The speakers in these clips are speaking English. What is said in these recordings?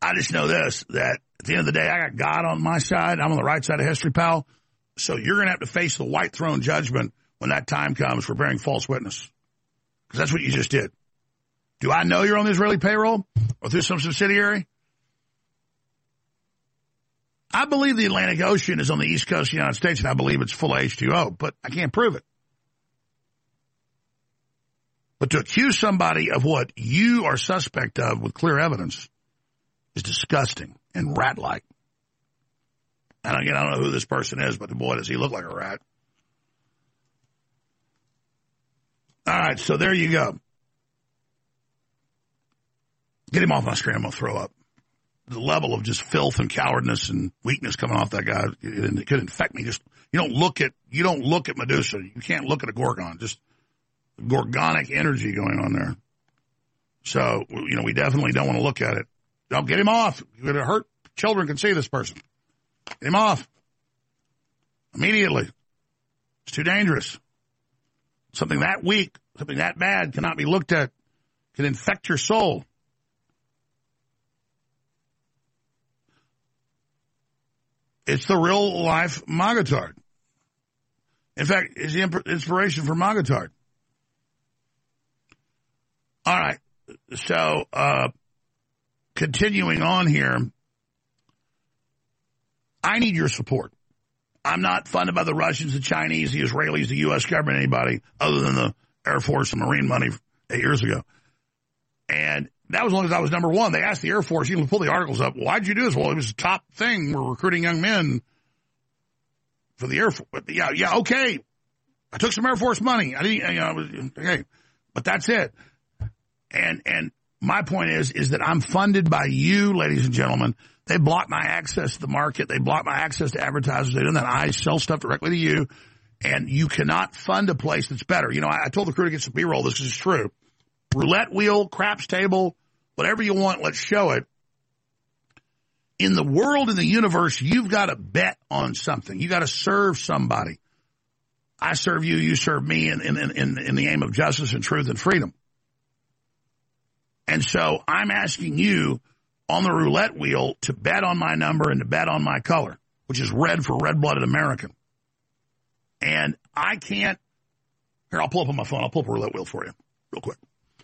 I just know this, that at the end of the day, I got God on my side. I'm on the right side of history, pal. So you're going to have to face the white throne judgment when that time comes for bearing false witness. Because that's what you just did. Do I know you're on the Israeli payroll or through some subsidiary? I believe the Atlantic Ocean is on the east coast of the United States, and I believe it's full of H2O, but I can't prove it. But to accuse somebody of what you are suspect of with clear evidence is disgusting and rat-like. And again, I don't know who this person is, but boy, does he look like a rat. All right, so there you go. Get him off my screen. I'm going to throw up. The level of just filth and cowardness and weakness coming off that guy, it could infect me. Just you don't look at Medusa. You can't look at a Gorgon. Just gorgonic energy going on there. So, we definitely don't want to look at it. Don't get him off. You're going to hurt. Children can see this person. Get him off. Immediately. It's too dangerous. Something that weak, something that bad cannot be looked at. Can infect your soul. It's the real life Magatard. In fact, it's the inspiration for Magatard. All right. So, continuing on here, I need your support. I'm not funded by the Russians, the Chinese, the Israelis, the U.S. government, anybody other than the Air Force and Marine money 8 years ago. And that was as long as I was number one. They asked the Air Force, you can pull the articles up, why'd you do this? Well, it was a top thing. We're recruiting young men for the Air Force. Yeah, okay. I took some Air Force money. I didn't, okay. But that's it. And my point is that I'm funded by you, ladies and gentlemen. They block my access to the market. They block my access to advertisers. They do that. I sell stuff directly to you, and you cannot fund a place that's better. I told the crew to get some B-roll. This is true. Roulette wheel, craps table, whatever you want, let's show it. In the world, in the universe, you've got to bet on something. You got to serve somebody. I serve you, you serve me in the aim of justice and truth and freedom. And so I'm asking you on the roulette wheel to bet on my number and to bet on my color, which is red for red-blooded American. And I can't, here, I'll pull up on my phone. I'll pull up a roulette wheel for you real quick.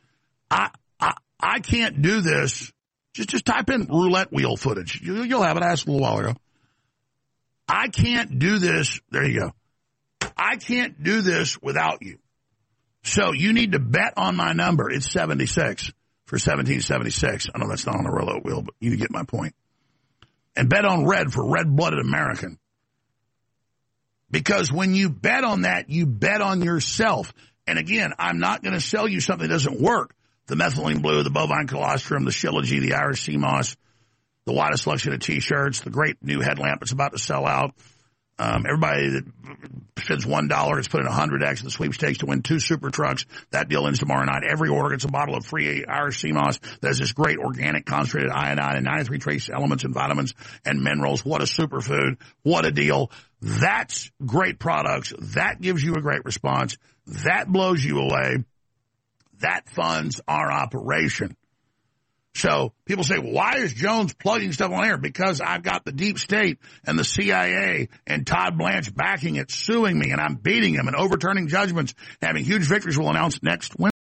I can't do this. Just type in roulette wheel footage. You'll have it. I asked a little while ago. I can't do this. There you go. I can't do this without you. So you need to bet on my number. It's 76 for 1776. I know that's not on a roulette wheel, but you get my point. And bet on red for red-blooded American. Because when you bet on that, you bet on yourself. And again, I'm not going to sell you something that doesn't work. The methylene blue, the bovine colostrum, the Shilajit, the Irish sea moss, the widest selection of T-shirts, the great new headlamp that's about to sell out. Everybody that spends $1 is put in 100X in the sweepstakes to win 2 super trucks. That deal ends tomorrow night. Every order gets a bottle of free Irish sea moss that has this great organic concentrated iodine and 93 trace elements and vitamins and minerals. What a superfood. What a deal. That's great products. That gives you a great response. That blows you away. That funds our operation. So people say, well, why is Jones plugging stuff on air? Because I've got the deep state and the CIA and Todd Blanche backing it, suing me, and I'm beating them and overturning judgments, having huge victories we'll announce next Wednesday.